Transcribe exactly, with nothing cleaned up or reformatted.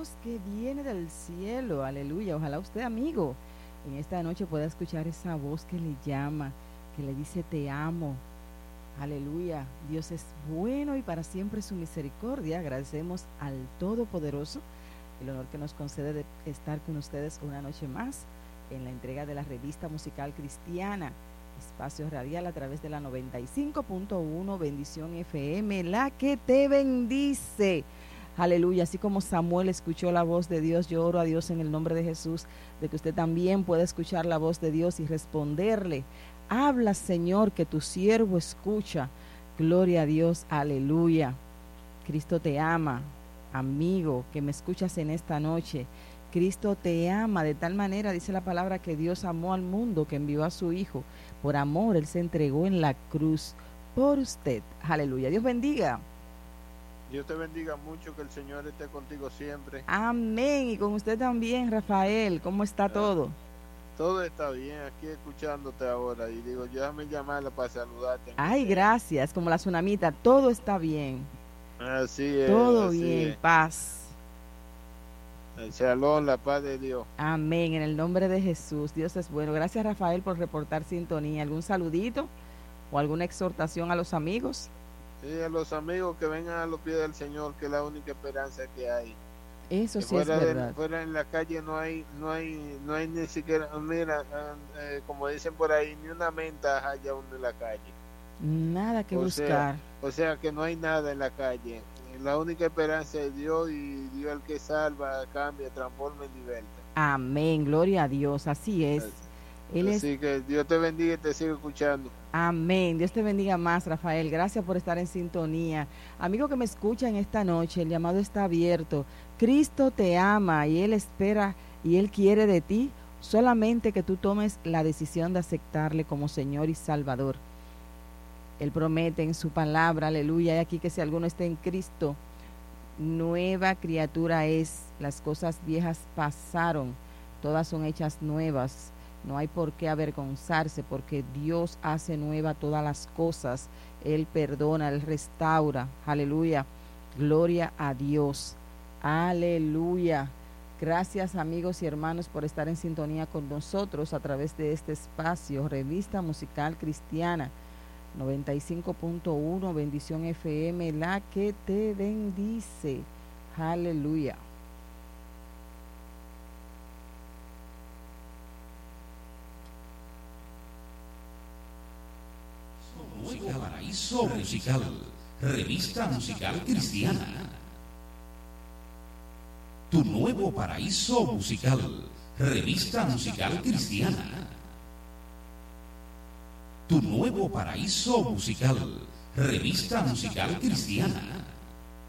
voz que viene del cielo, aleluya. Ojalá usted, amigo, en esta noche pueda escuchar esa voz que le llama, que le dice te amo, aleluya. Dios es bueno y para siempre su misericordia. Agradecemos al Todopoderoso el honor que nos concede de estar con ustedes una noche más en la entrega de la revista musical cristiana, espacio radial a través de la noventa y cinco punto uno Bendición F M, la que te bendice. Aleluya, así como Samuel escuchó la voz de Dios, yo oro a Dios en el nombre de Jesús, de que usted también pueda escuchar la voz de Dios y responderle. Habla, Señor, que tu siervo escucha. Gloria a Dios, aleluya. Cristo te ama, amigo, que me escuchas en esta noche. Cristo te ama de tal manera, dice la palabra, que Dios amó al mundo, que envió a su Hijo. Por amor, Él se entregó en la cruz por usted. Aleluya. Dios bendiga. Dios te bendiga mucho, que el Señor esté contigo siempre. Amén. Y con usted también, Rafael. ¿Cómo está todo? Todo está bien, aquí escuchándote ahora. Y digo, yo déjame llamarla para saludarte. Ay, gracias. Como la tsunamita, todo está bien. Así es. Todo así bien, es. paz. El shalom, la paz de Dios. Amén, en el nombre de Jesús. Dios es bueno. Gracias, Rafael, por reportar sintonía. ¿Algún saludito o alguna exhortación a los amigos? Sí, a los amigos que vengan a los pies del Señor, que es la única esperanza que hay. Eso que sí es verdad. De, fuera en la calle no hay, no hay, no hay ni siquiera, mira, eh, como dicen por ahí, ni una menta allá en la calle. Nada que o buscar. Sea, o sea que no hay nada en la calle. La única esperanza es Dios, y Dios el que salva, cambia, transforma y liberta. Amén, gloria a Dios, así es. Él Así es... que Dios te bendiga y te siga escuchando. Amén, Dios te bendiga más, Rafael. Gracias por estar en sintonía. Amigo que me escucha en esta noche, el llamado está abierto. Cristo te ama y Él espera y Él quiere de ti solamente que tú tomes la decisión de aceptarle como Señor y Salvador. Él promete en su palabra, aleluya, y aquí que si alguno está en Cristo, nueva criatura es. Las cosas viejas pasaron, todas son hechas nuevas. No hay por qué avergonzarse, porque Dios hace nueva todas las cosas. Él perdona, Él restaura. Aleluya. Gloria a Dios. Aleluya. Gracias, amigos y hermanos, por estar en sintonía con nosotros a través de este espacio, Revista Musical Cristiana, noventa y cinco punto uno Bendición F M, la que te bendice. Aleluya. Nuevo Paraíso Musical, revista musical cristiana. Tu nuevo paraíso musical, revista musical cristiana. Tu nuevo paraíso musical, revista musical cristiana.